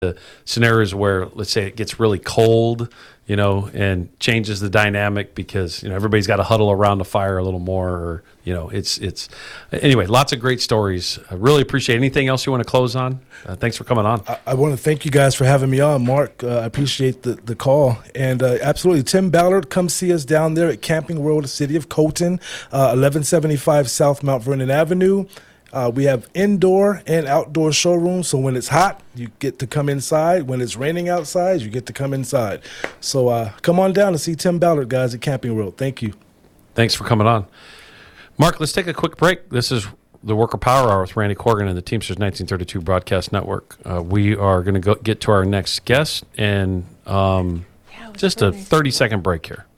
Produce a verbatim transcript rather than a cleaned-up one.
the scenarios where, let's say, it gets really cold, you know, and changes the dynamic because, you know, everybody's got to huddle around the fire a little more, or, you know, it's, it's, anyway, lots of great stories. I really appreciate it. Anything else you want to close on? Uh, thanks for coming on. I, I want to thank you guys for having me on, Mark. Uh, I appreciate the, the call. And uh, absolutely, Tim Ballard, come see us down there at Camping World, City of Colton, uh, eleven seventy-five South Mount Vernon Avenue. Uh, we have indoor and outdoor showrooms, so when it's hot, you get to come inside. When it's raining outside, you get to come inside. So uh, come on down and see Tim Ballard, guys, at Camping World. Thank you. Thanks for coming on. Mark, let's take a quick break. This is the Worker Power Hour with Randy Corgan and the Teamsters nineteen thirty-two Broadcast Network. Uh, we are going to go get to our next guest, and um, just a thirty-second break here.